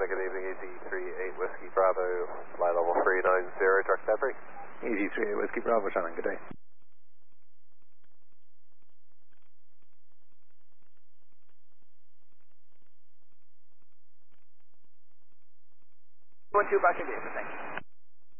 Shannon, good evening, EZ38 Whiskey Bravo, fly level 390, direct delivery. EZ38 Whiskey Bravo, Shannon, good day. 12 back again, thanks.